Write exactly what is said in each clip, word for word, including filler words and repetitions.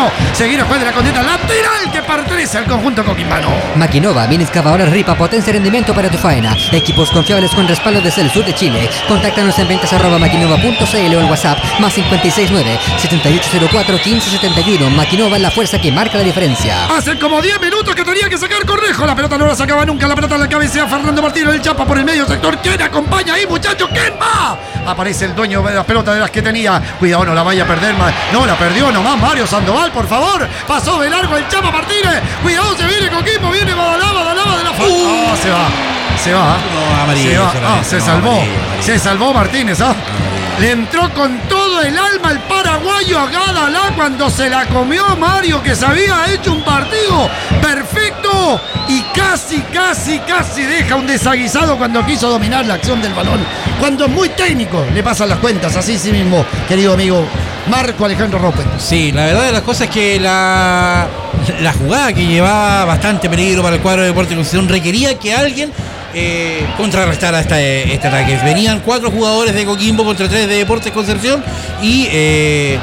Coquimbo. Seguir juez de la condena lateral que pertenece al conjunto coquimbano. Maquinova, mini excavadoras Ripa, potencia y rendimiento para tu faena. Equipos confiables con respaldo desde el sur de Chile. Contáctanos en ventas arroba maquinova punto cl o en WhatsApp más cinco seis nueve, siete ocho cero cuatro, uno cinco siete uno. Maquinova es la fuerza que marca la diferencia. Hace como diez minutos que tenía que sacar Cornejo. La pelota no la sacaba nunca. La pelota la cabecea Fernando Martínez del Chapa por el medio sector. ¿Quién acompaña ahí, muchachos? ¿Quién va? Aparece el dueño de las pelotas de las que tenía. Cuidado, no la vaya a perder más. No, la perdió nomás Mario Sandoval, por favor. Pasó de largo el Chapa Martínez. Cuidado, se viene Coquimbo. Viene Badalá, Badalá de la falta. Uh, oh, se va. Se va. No, amarillo, se va. Ah, se no, salvó. Amarillo, amarillo. Se salvó Martínez, ¿ah? Le entró con todo el alma al paraguayo a Gadalá cuando se la comió Mario, que se había hecho un partido perfecto y casi, casi, casi deja un desaguisado cuando quiso dominar la acción del balón. Cuando es muy técnico, le pasan las cuentas, así sí mismo, querido amigo Marco Alejandro Rope. Sí, la verdad de las cosas es que la, la jugada que llevaba bastante peligro para el cuadro de Deportes Concepción requería que alguien Eh, contrarrestar a este, este ataque. Venían cuatro jugadores de Coquimbo contra tres de Deportes Concepción y eh,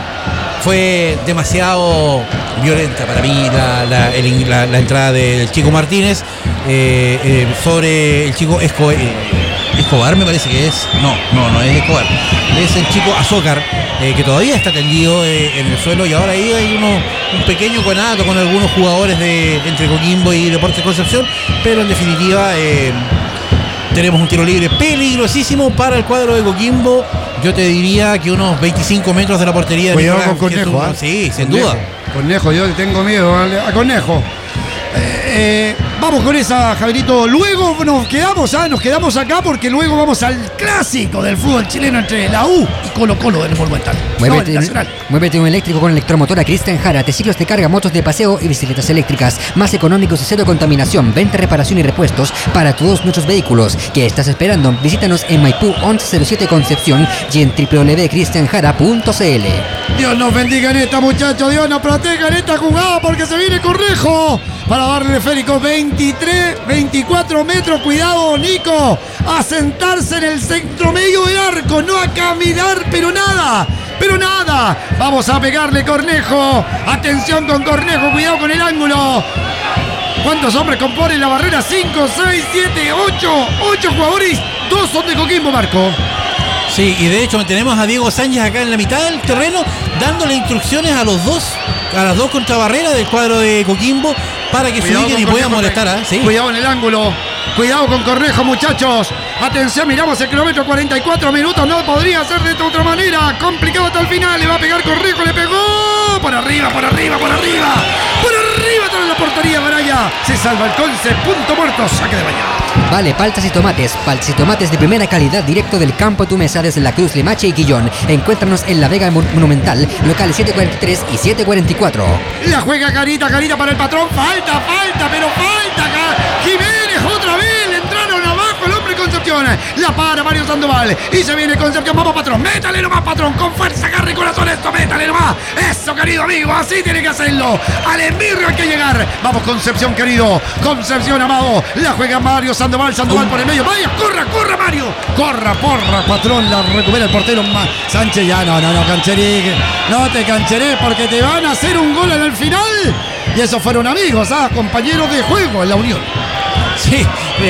fue demasiado violenta para mí la, la, el, la, la entrada del chico Martínez eh, eh, sobre el chico Esco, eh, Escobar, me parece que es. No, no, no es Escobar. Es el chico Azócar, eh, que todavía está tendido eh, en el suelo, y ahora ahí hay uno, un pequeño conato con algunos jugadores de entre Coquimbo y Deportes Concepción, pero en definitiva eh, tenemos un tiro libre peligrosísimo para el cuadro de Coquimbo. Yo te diría que unos veinticinco metros de la portería. Cuidado con Cornejo, ¿eh? Sí, sin Cornejo. duda. Cornejo, yo le tengo miedo a Cornejo. Eh, eh, vamos con esa, Javierito. Luego nos quedamos, ¿ah? nos quedamos acá porque luego vamos al clásico del fútbol chileno entre la U y Colo Colo del Monumental. Muévete, no, un, muévete un eléctrico con electromotora Cristian Jara. Ciclos de carga, motos de paseo y bicicletas eléctricas más económicos y cero contaminación. Venta, reparación y repuestos para todos nuestros vehículos. ¿Qué estás esperando? Visítanos en Maipú once cero siete Concepción y en doble u doble u doble u punto cristian jara punto c l. Dios nos bendiga en esta, muchachos. Dios nos proteja en esta jugada porque se viene Cornejo para darle esférico. Veintitrés, veinticuatro metros. Cuidado, Nico, a sentarse en el centro medio del arco, no a caminar, pero nada. Pero nada, vamos a pegarle Cornejo. Atención con Cornejo, cuidado con el ángulo. ¿Cuántos hombres componen la barrera? cinco, seis, siete, ocho. ocho jugadores, dos son de Coquimbo, Marco. Sí, y de hecho tenemos a Diego Sánchez acá en la mitad del terreno dándole instrucciones a los dos, a las dos contrabarreras del cuadro de Coquimbo para que Cuidado se ubiquen y puedan molestar. ¿eh? ¿Sí? Cuidado en el ángulo. Cuidado con Cornejo, muchachos. Atención, miramos el kilómetro cuarenta y cuatro minutos. No podría ser de otra manera. Complicado hasta el final. Le va a pegar Cornejo. Le pegó. Por arriba, por arriba, por arriba. Por arriba toda la portería, Baraya. Se salva el Conce. Punto muerto. Saque de baña. Vale, paltas y tomates. Paltas y tomates de primera calidad directo del campo a tu mesa desde La Cruz, Limache y Quillón. Encuéntranos en La Vega Monumental, locales siete cuarenta y tres y siete cuarenta y cuatro. La juega Carita, Carita para el patrón. Falta, falta, pero falta. Jiménez otra vez. Le entraron abajo el hombre Concepción. La para Mario Sandoval. Y se viene Concepción. Vamos, patrón. Métale nomás, patrón. Con fuerza, garra y corazón esto. Métale nomás. Eso, querido amigo. Así tiene que hacerlo. Al embirrio hay que llegar. Vamos, Concepción, querido. Concepción, amado. La juega Mario Sandoval. Sandoval uh. por el medio. Vaya, corra, corra, Mario. Corra, porra, patrón. La recupera el portero. Sánchez ya. No, no, no, Cancherí. No te cancheré porque te van a hacer un gol en el final. Y esos fueron amigos, ¿ah? Compañeros de juego en la Unión. Sí,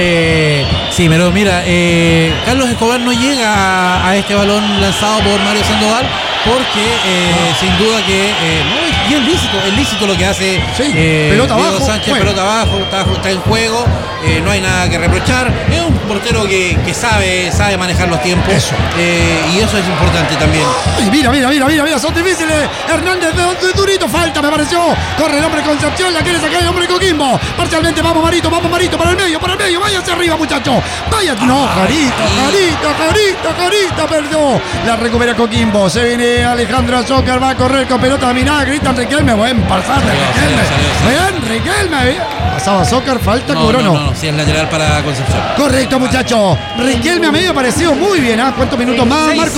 eh, sí, pero mira, eh, Carlos Escobar no llega a, a este balón lanzado por Mario Sandoval porque eh, no. sin duda que eh, no, y es lícito, es lícito lo que hace sí, eh, pelota Diego abajo, Sánchez, juega. pelota abajo, está, está en juego, eh, no hay nada que reprochar, es un portero que, que sabe, sabe manejar los tiempos eso. Eh, y eso es importante también. Ay, mira, mira, mira, mira, mira, son difíciles. Hernández de, de durito, falta, me pareció. Corre el hombre Concepción, la quiere sacar el hombre Coquimbo. Parcialmente, vamos Marito, vamos Marito, para el medio, para el medio, vaya hacia arriba, muchacho. Vaya, no, Jarita, Jarita, Jarita, Jarita, perdió. La recupera Coquimbo, se viene Alejandro Azócar, va a correr con pelota dominada, gritan Riquelme, buen pasar de Riquelme. Bien, Riquelme, bien. Pasaba Azócar, falta, no, cobró, no, no. no, no, sí es lateral para Concepción. Correcto, muchacho. Riquelme a mí me ha parecido muy bien, ¿ah? ¿Cuántos minutos más, seis, Marco?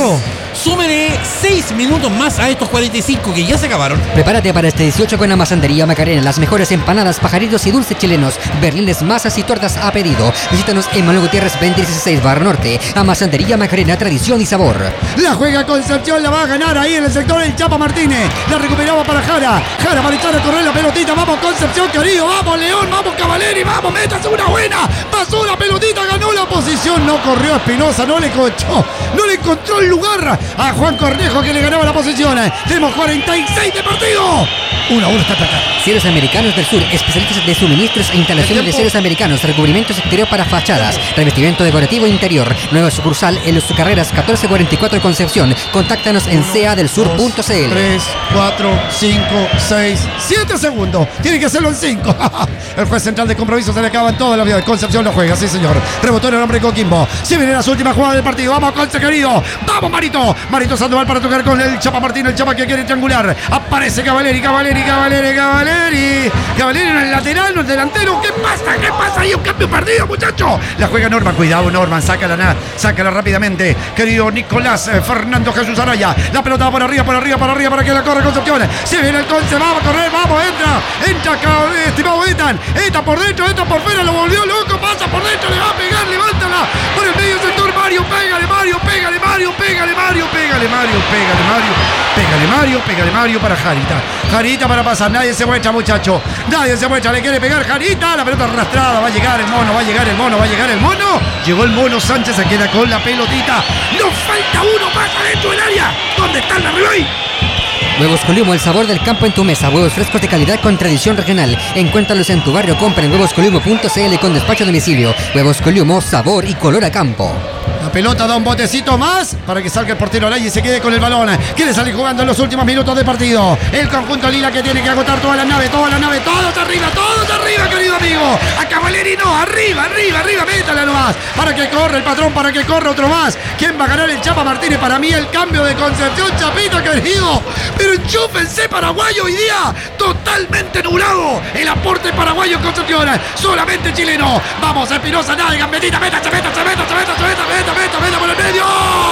súmele seis minutos más a estos cuarenta y cinco que ya se acabaron. Prepárate para este dieciocho con Amasandería Macarena. Las mejores empanadas, pajaritos y dulces chilenos. Berlines, masas y tortas a pedido. Visítanos en Manuel Gutiérrez veinte dieciséis, Barra Norte. Amasandería Macarena, tradición y sabor. La juega Concepción, la va a ganar ahí en el sector el Chapa Martínez. La recuperaba para Jara. Jara para echar a correr la pelotita. Vamos Concepción, querido. Vamos León, vamos Cavaleri. Vamos, métase una buena. Pasó la pelotita, ganó la posición. No corrió Espinosa, no le cochó. No le encontró el lugar a Juan Cornejo que le ganaba la posición. Tenemos cuarenta y seis de partido. Uno a uno está atacando. Cielos Americanos del Sur, especialistas de suministros e instalaciones de cielos americanos, recubrimientos exterior para fachadas, revestimiento decorativo interior. Nueva sucursal en Los Carreras catorce cuarenta y cuatro Concepción. Contáctanos en c a del sur punto c l. tres, cuatro, cinco, seis, siete segundos. Tiene que hacerlo en cinco. El juez central de compromiso se le acaban todas las vidas. Concepción lo juega, sí señor. Rebotó en el hombre Coquimbo. Se viene las últimas jugadas del partido. Vamos Conce, querido. Vamos Marito. Marito Sandoval para tocar con el Chapa Martín. El Chapa que quiere triangular. Aparece Cavaleri, Cavaleri, Cavaleri, Cavaleri. Cavaleri en el lateral, no el delantero. ¿Qué pasa? ¿Qué pasa? Hay un cambio perdido, muchacho. La juega Norman. Cuidado, Norman. Sácala, na, sácala rápidamente. Querido Nicolás eh, Fernando Jesús Araya. La pelota va por arriba, por arriba, por arriba para que la corra Concepción. Se viene el Conce. Vamos a correr. Vamos, entra. Entra, estimado Etan. Etan por dentro, Etan por fuera. Lo volvió loco. Pasa por dentro. Le va a pegar. Levántala. Por el medio sector. Mario. Pégale, Mario. Pégale, Mario. Pégale, Mario. Pégale, Mario. Pégale, Mario. Pégale, Mario. Pégale, Mario para Jarita. Jarita para pasar. Nadie se muestra, muchacho. Nadie se muestra. Le quiere pegar Jarita. La pelota arrastrada. Va a llegar el mono. Va a llegar el mono. Va a llegar el mono. Llegó el mono. Sánchez se queda con la pelotita. Nos falta uno más adentro del área. ¿Dónde está el Arribay? Huevos Coliumo, el sabor del campo en tu mesa. Huevos frescos de calidad con tradición regional. Encuéntralos en tu barrio. Compra en huevos coliumo punto c l con despacho a domicilio. Huevos Coliumo, sabor y color a campo. La pelota da un botecito más para que salga el portero Araya y se quede con el balón. Quiere salir jugando en los últimos minutos de partido. El conjunto lila que tiene que agotar toda la nave, toda la nave, todos arriba, todos arriba, querido amigo. A Cavaleri no, arriba, arriba, arriba, métala nomás. Para que corra el patrón, para que corra otro más. ¿Quién va a ganar? El Chapa Martínez. Para mí el cambio de Concepción, Chapita querido. Pero enchúfense paraguayo hoy día. Totalmente nublado. El aporte paraguayo en Concepción. Solamente chileno. Vamos, Espinosa, nada de gambetita, métase, métase, métase, métase, métase, métase. Meta, meta por el medio.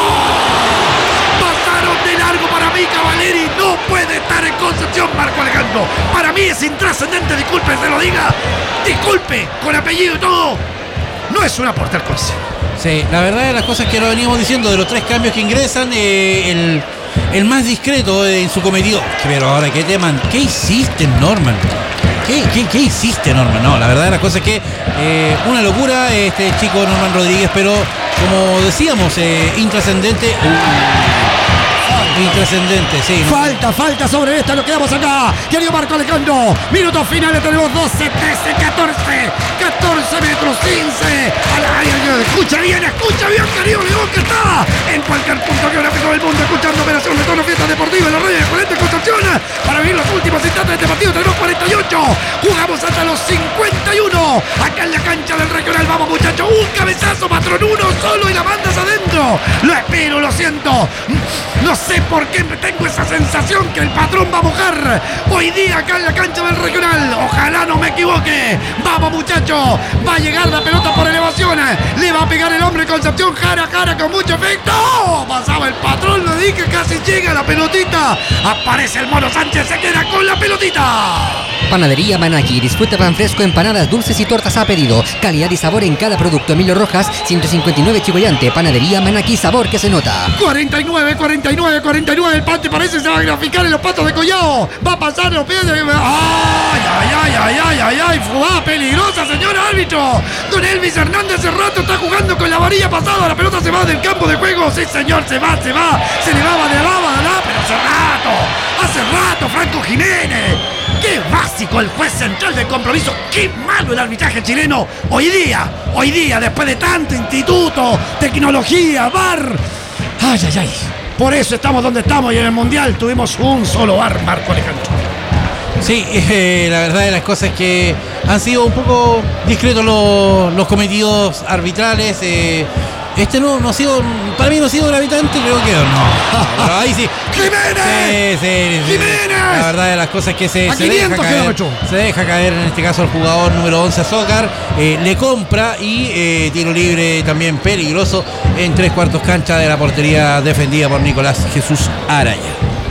Pasaron de largo para mí, Cavaleri. No puede estar en Concepción, Marco Alejandro. Para mí es intrascendente, disculpe, se lo diga. Disculpe, con apellido y todo. No es un aporte al Conce. Sí, la verdad de las cosas que lo veníamos diciendo, de los tres cambios que ingresan, eh, el, el más discreto en su cometido. Pero ahora, ¿qué teman? ¿Qué hiciste, Norman? ¿Qué, qué, ¿Qué hiciste, Norman? No, la verdad de las cosas es que eh, una locura este chico Norman Rodríguez, pero como decíamos, eh, intrascendente. Uh, intrascendente, sí. ¿No? Falta, falta sobre esta, lo quedamos acá. Querido Marco Alejandro, minutos finales, tenemos doce, trece, catorce, catorce metros, quince. A la área, escucha bien, escucha bien, querido León, que está en cualquier punto geográfico del mundo, escuchando Operación Retorno, Fiesta Deportiva en la radio de Excelente Concepción. Para vivir los últimos instantes de este partido tenemos cuarenta y ocho. Jugamos hasta los cincuenta y uno. Acá en la cancha del regional, vamos muchachos. Un cabezazo, patrón, uno solo y la mandas adentro. Lo espero, lo siento. No sé por qué tengo esa sensación que el patrón va a mojar hoy día acá en la cancha del regional. Ojalá no me equivoque. Vamos muchachos. Va a llegar la pelota por elevación. Le va a pegar el hombre Concepción. Jara, jara con mucho efecto. ¡Oh! Pasaba el patrón, lo dije, casi llega la pelotita. Aparece el mono Sánchez, se queda con la pelotita. Panadería Manaki. Disfruta pan fresco, empanadas, dulces y tortas a pedido. Calidad y sabor en cada producto. Emilio Rojas, ciento cincuenta y nueve Chigoyante. Panadería Manaki, sabor que se nota. cuarenta y nueve, cuarenta y nueve, cuarenta y nueve. El pante parece se va a graficar en los patos de Collao. Va a pasar los pies de... ¡Ay, ay, ay, ay, ay, ay, ay! ¡Jugada peligrosa, señor árbitro! Don Elvis Hernández hace rato está jugando con la varilla pasada. La pelota se va del campo de juego. Sí, señor, se va, se va. Se le va de lava, de lava, pero hace rato. Hace rato, Franco Jiménez. ¡Qué básico el juez central del compromiso! ¡Qué malo el arbitraje chileno! Hoy día, hoy día, después de tanto instituto, tecnología, V A R. ¡Ay, ay, ay! Por eso estamos donde estamos y en el Mundial tuvimos un solo V A R, Marco Alejandro. Sí, eh, la verdad de las cosas es que han sido un poco discretos los, los cometidos arbitrales. Eh, Este no, no ha sido, para mí no ha sido gravitante, creo que no. no pero ahí sí. ¡Jiménez! Sí, sí, sí, ¡Jiménez! La verdad de las cosas que se, A se deja caer. Se deja caer en este caso el jugador número once, Zócar. Eh, le compra y eh, tiro libre también peligroso en tres cuartos cancha de la portería defendida por Nicolás Jesús Araya.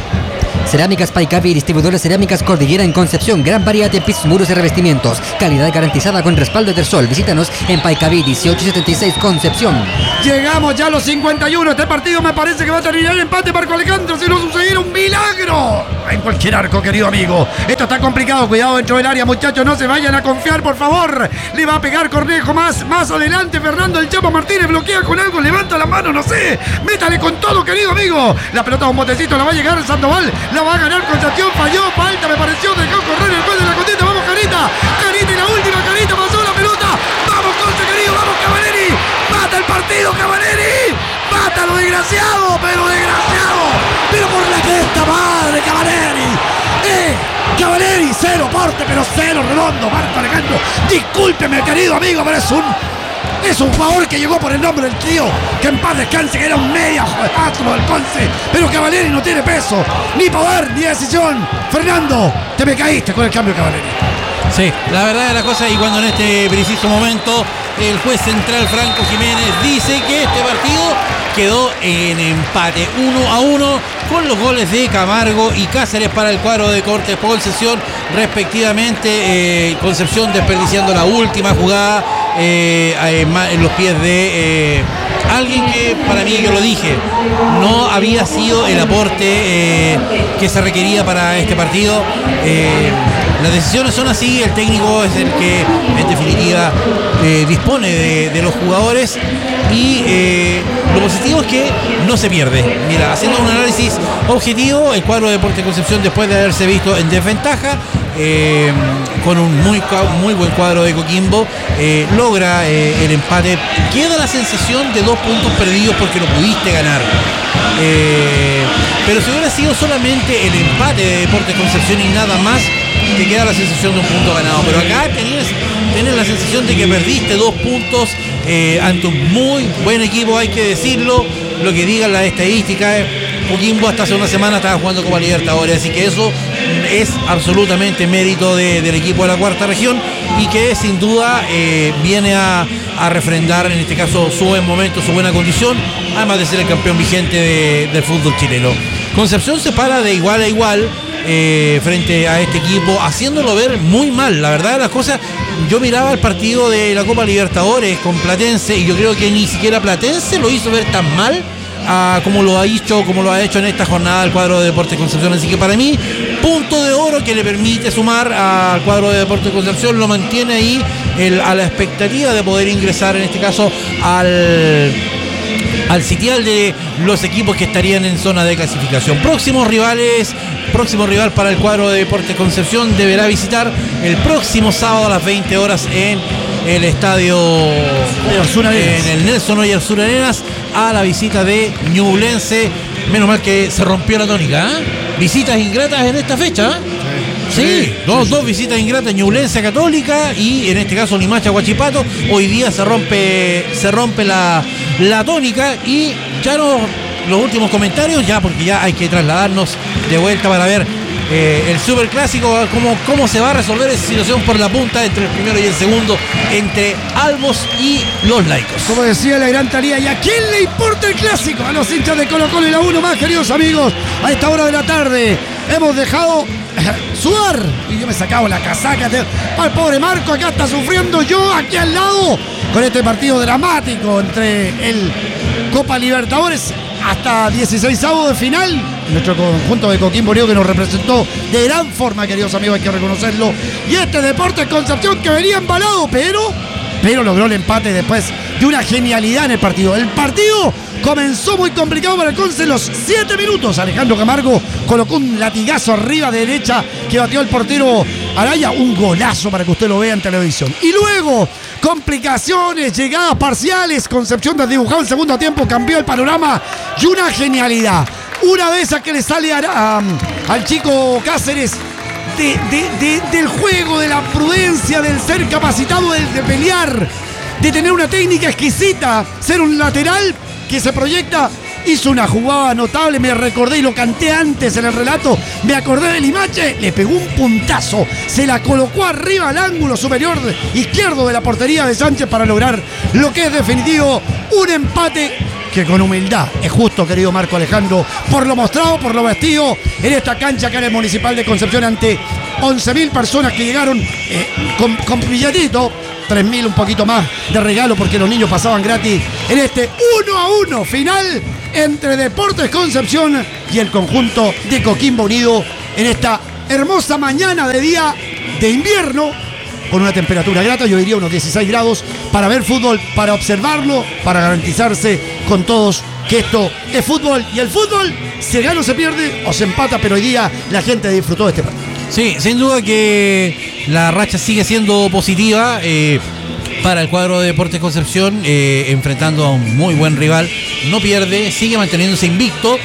Cerámicas Paicavi, distribuidores cerámicas Cordillera en Concepción. Gran variedad de pisos, muros y revestimientos. Calidad garantizada con respaldo del sol. Visítanos en Paicavi dieciocho setenta y seis Concepción. Llegamos ya a los cincuenta y uno. Este partido me parece que va a terminar en empate, Marco Alejandro, si no sucediera un milagro en cualquier arco, querido amigo. Esto está complicado. Cuidado dentro del área, muchachos. No se vayan a confiar, por favor. Le va a pegar Cornejo más, más adelante. Fernando el Chapo Martínez bloquea con algo. Levanta la mano, no sé. Métale con todo, querido amigo. La pelota a un botecito. La va a llegar Sandoval. La va a ganar Concepción, falló, falta, me pareció, dejó correr el juez de la Condita, vamos Carita, Carita y la última, Carita pasó la pelota, vamos Conce querido, vamos Cavalieri, mata el partido Cavalieri, mátalo desgraciado, pero desgraciado, pero por la cresta madre Cavalieri, eh, Cavalieri, cero porte, pero cero redondo, Marco Alejandro, discúlpeme querido amigo, pero es un... Es un jugador que llegó por el nombre del tío, que en paz descanse, que era un media astro del Conce, pero Cavalieri no tiene peso, ni poder, ni decisión. Fernando, te me caíste con el cambio de Cavalieri. Sí, la verdad es la cosa, y cuando en este preciso momento el juez central Franco Jiménez dice que este partido quedó en empate uno a uno con los goles de Camargo y Cáceres para el cuadro de Cortes por sesión respectivamente. eh, Concepción desperdiciando la última jugada eh, en los pies de eh, alguien que para mí, yo lo dije, no había sido el aporte eh, que se requería para este partido. eh, Las decisiones son así, el técnico es el que en definitiva eh, dispone de, de los jugadores y eh, lo positivo es que no se pierde. Mira, haciendo un análisis objetivo, el cuadro de Deportes Concepción, después de haberse visto en desventaja, eh, con un muy, muy buen cuadro de Coquimbo, eh, logra eh, el empate. Queda la sensación de dos puntos perdidos porque lo pudiste ganar. Eh, pero si hubiera sido solamente el empate de Deportes Concepción y nada más, te queda la sensación de un punto ganado. Pero acá tenías, tenés la sensación de que perdiste dos puntos eh, ante un muy buen equipo, hay que decirlo, lo que digan las estadísticas. Coquimbo hasta hace una semana estaba jugando Copa Libertadores, así que eso es absolutamente mérito de, del equipo de la cuarta región y que sin duda eh, viene a, a refrendar en este caso su buen momento, su buena condición, además de ser el campeón vigente de, del fútbol chileno. Concepción se para de igual a igual eh, frente a este equipo, haciéndolo ver muy mal. La verdad de las cosas, yo miraba el partido de la Copa Libertadores con Platense y yo creo que ni siquiera Platense lo hizo ver tan mal a como lo ha hecho, como lo ha hecho en esta jornada el cuadro de Deportes Concepción. Así que para mí, punto de oro que le permite sumar al cuadro de Deportes Concepción, lo mantiene ahí el, a la expectativa de poder ingresar en este caso al al sitial de los equipos que estarían en zona de clasificación. Próximos rivales, próximo rival para el cuadro de Deportes Concepción deberá visitar el próximo sábado a las veinte horas en el estadio, en el Nelson Oyarzún Arenas, a la visita de Ñublense. Menos mal que se rompió la tónica, ¿eh? Visitas ingratas en esta fecha. Sí, sí, dos, sí, dos visitas ingratas, Ñublense Católica y en este caso Limache Huachipato. Hoy día se rompe, se rompe la, la tónica y ya no, los últimos comentarios, ya porque ya hay que trasladarnos de vuelta para ver eh, el superclásico, cómo, cómo se va a resolver esa situación por la punta entre el primero y el segundo, entre Albos y los Laicos. Como decía la gran Talía, ¿y a quién le importa el clásico? A los hinchas de Colo Colo y la uno más, queridos amigos, a esta hora de la tarde hemos dejado sudar y yo me he sacado la casaca de... al pobre Marco, acá está sufriendo, yo aquí al lado con este partido dramático entre el Copa Libertadores hasta dieciséis avos de final. Nuestro conjunto de Coquimbo Unido que nos representó de gran forma, queridos amigos, hay que reconocerlo, y este Deportes Concepción que venía embalado, pero pero logró el empate después de una genialidad en el partido. El partido comenzó muy complicado para el Conce en los siete minutos. Alejandro Camargo colocó un latigazo arriba de derecha que batió el portero Araya, un golazo para que usted lo vea en televisión. Y luego, complicaciones, llegadas parciales, Concepción desdibujado el segundo tiempo, cambió el panorama y una genialidad. Una de esas que le sale a, a, al chico Cáceres de, de, de, del juego, de la prudencia, del ser capacitado, de, de pelear, de tener una técnica exquisita, ser un lateral que se proyecta. Hizo una jugada notable, me recordé y lo canté antes en el relato, me acordé de Limache, le pegó un puntazo, se la colocó arriba al ángulo superior izquierdo de la portería de Sánchez para lograr lo que es definitivo, un empate que con humildad es justo, querido Marco Alejandro, por lo mostrado, por lo vestido en esta cancha acá en el Municipal de Concepción ante once mil personas que llegaron eh, con, con billetito, tres mil un poquito más de regalo porque los niños pasaban gratis en este uno a uno final entre Deportes Concepción y el conjunto de Coquimbo Unido en esta hermosa mañana de día de invierno con una temperatura grata, yo diría unos dieciséis grados, para ver fútbol, para observarlo, para garantizarse con todos que esto es fútbol y el fútbol se gana o se pierde o se empata, pero hoy día la gente disfrutó de este partido. Sí, sin duda que la racha sigue siendo positiva eh, para el cuadro de Deportes Concepción, eh, enfrentando a un muy buen rival, no pierde, sigue manteniéndose invicto.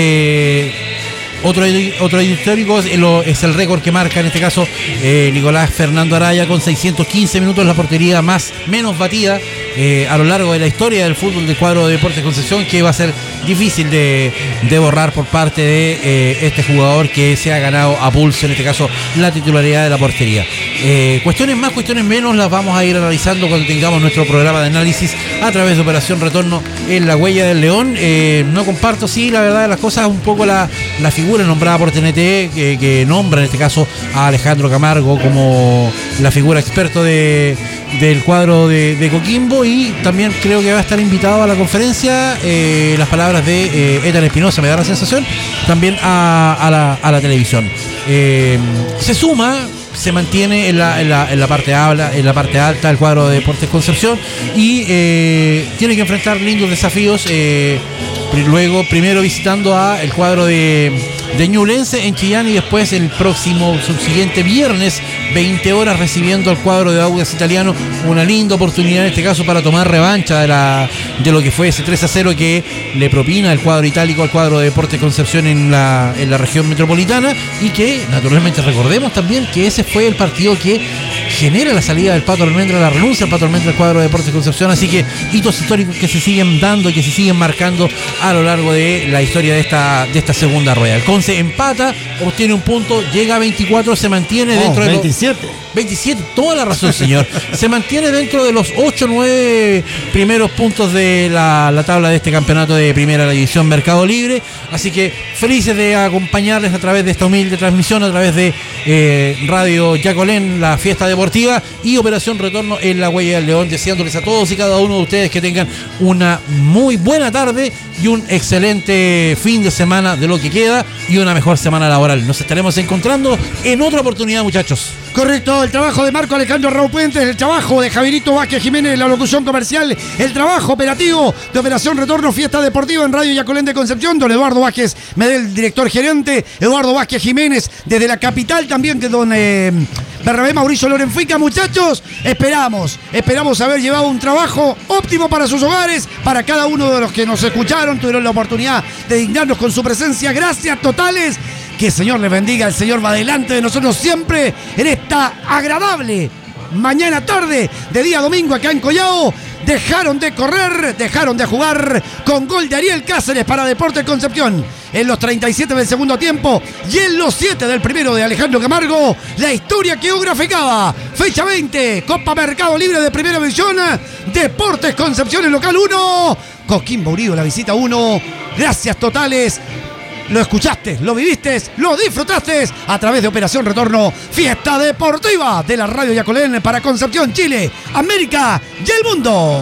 Eh, Otro, otro histórico es, lo, es el récord que marca en este caso eh, Nicolás Fernando Araya con seiscientos quince minutos, la portería más menos batida eh, a lo largo de la historia del fútbol del cuadro de Deportes Concepción, que va a ser difícil de, de borrar por parte de eh, este jugador que se ha ganado a pulso, en este caso la titularidad de la portería. Eh, cuestiones más, cuestiones menos las vamos a ir analizando cuando tengamos nuestro programa de análisis a través de Operación Retorno en la Huella del León. Eh, no comparto, sí, la verdad de las cosas, un poco la, la figura nombrada por T N T, que, que nombra en este caso a Alejandro Camargo como la figura experto de, del cuadro de, de Coquimbo, y también creo que va a estar invitado a la conferencia, eh, las palabras de eh, Ethan Espinosa, me da la sensación, también a, a, la, a la televisión. Eh, se suma, se mantiene en la, en la, en la parte habla, en la parte alta el cuadro de Deportes Concepción y eh, tiene que enfrentar lindos desafíos. Eh, luego, primero visitando a el cuadro de, de Ñublense en Chillán, y después el próximo subsiguiente viernes, veinte horas, recibiendo al cuadro de Audax Italiano. Una linda oportunidad en este caso para tomar revancha de, la, de lo que fue ese tres a cero que le propina el cuadro itálico al cuadro de Deportes Concepción en la, en la región metropolitana, y que naturalmente recordemos también que ese fue el partido que genera la salida del Pato Almendra, la renuncia del Pato Almendra al cuadro de Deportes Concepción. Así que hitos históricos que se siguen dando y que se siguen marcando a lo largo de la historia de esta, de esta segunda rueda. El Conce empata, obtiene un punto, llega a veinticuatro, se mantiene oh, dentro de veintisiete. Los, veintisiete, toda la razón, señor. Se mantiene dentro de los ocho o nueve primeros puntos de la, la tabla de este campeonato de Primera División Mercado Libre. Así que felices de acompañarles a través de esta humilde transmisión, a través de eh, Radio Yacolén, la fiesta deportiva, y Operación Retorno en la Huella del León, deseándoles a todos y cada uno de ustedes que tengan una muy buena tarde y un excelente fin de semana de lo que queda, y una mejor semana laboral. Nos estaremos encontrando en otra oportunidad, muchachos. Correcto, el trabajo de Marco Alejandro Raúl Puentes, el trabajo de Javierito Vázquez Jiménez en la locución comercial, el trabajo operativo de Operación Retorno Fiesta Deportiva en Radio Yacolén de Concepción, don Eduardo Vázquez Medel, director gerente, Eduardo Vázquez Jiménez desde la capital también, que don eh, Bernabé Mauricio Lorenfica. Muchachos, esperamos, esperamos haber llevado un trabajo óptimo para sus hogares, para cada uno de los que nos escucharon, tuvieron la oportunidad de dignarnos con su presencia. Gracias totales. Que el Señor les bendiga, el Señor va delante de nosotros siempre en esta agradable mañana tarde de día domingo acá en Collao. Dejaron de correr, dejaron de jugar, con gol de Ariel Cáceres para Deportes Concepción en los treinta y siete del segundo tiempo y en los siete del primero de Alejandro Camargo. La historia quedó graficada. Fecha veinte, Copa Mercado Libre de Primera División, Deportes Concepción en local uno, Coquimbo Unido la visita uno. Gracias totales. Lo escuchaste, lo viviste, lo disfrutaste a través de Operación Retorno, fiesta deportiva de la Radio Yacolén para Concepción, Chile, América y el mundo.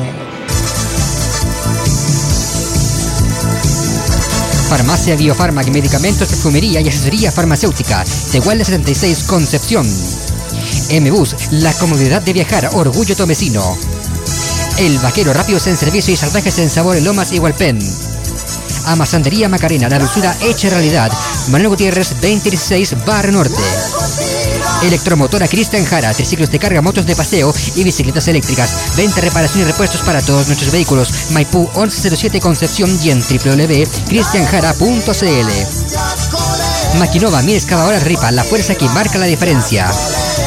Farmacia Biofármaca, medicamentos, perfumería y asesoría farmacéutica. Tehuala setenta y seis, Concepción. M-Bus, la comodidad de viajar, orgullo tomecino. El Vaquero, rápidos en servicio y salvajes en sabor en Lomas y Hualpén. Amasandería Macarena, la dulzura hecha realidad. Manuel Gutiérrez, veinte dieciséis, Barrio Norte. Electromotora Cristian Jara, triciclos de carga, motos de paseo y bicicletas eléctricas. Venta, reparación y repuestos para todos nuestros vehículos. Maipú once cero siete Concepción y en doble u doble u doble u punto cristian jara punto c l. Maquinova, mi excavadora Ripa, la fuerza que marca la diferencia.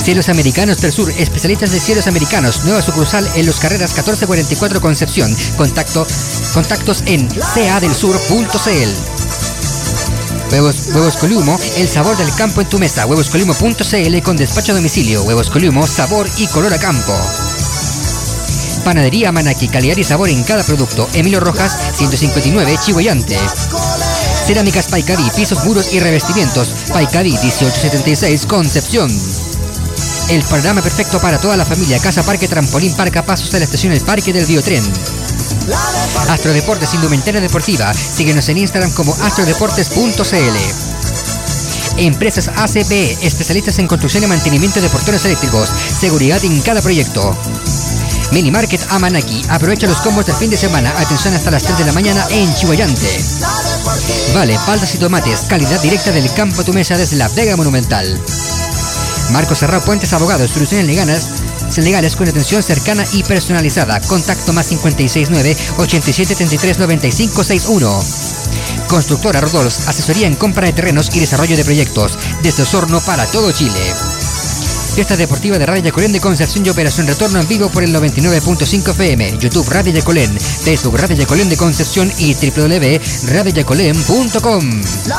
Cielos Americanos del Sur, especialistas de cielos americanos, nueva sucursal en Los Carreras catorce cuarenta y cuatro Concepción. Contacto, contactos en c a del sur punto c l. Huevos, Huevos Columo, el sabor del campo en tu mesa. huevos columo punto c l con despacho a domicilio. Huevos Columo, sabor y color a campo. Panadería Manaki, calidad y sabor en cada producto. Emilio Rojas, ciento cincuenta y nueve, Chihuayante. Cerámicas Paicaví, pisos, muros y revestimientos. Paicaví, dieciocho setenta y seis, Concepción. El panorama perfecto para toda la familia. Casa Parque Trampolín Parca, pasos a la estación El Parque del Biotren. Astrodeportes, indumentaria deportiva. Síguenos en Instagram como astrodeportes punto c l. Empresas A C P, especialistas en construcción y mantenimiento de portones eléctricos. Seguridad en cada proyecto. Mini Market Amanaki, aprovecha los combos del fin de semana. Atención hasta las tres de la mañana en Chihuayante. Vale, paltas y tomates, calidad directa del campo a tu mesa desde la Vega Monumental. Marco Serrao Puentes Abogados, soluciones legales, legales con atención cercana y personalizada. Contacto más cincuenta y seis nueve, ochenta y siete treinta y tres noventa y cinco sesenta y uno. Constructora Rodols, asesoría en compra de terrenos y desarrollo de proyectos, desde Osorno para todo Chile. Fiesta Deportiva de Radio Yacolén de Concepción y Operación Retorno en vivo por el noventa y nueve punto cinco F M, YouTube Radio Yacolén, Facebook Radio Yacolén de Concepción y w w w punto radio yacolén punto com.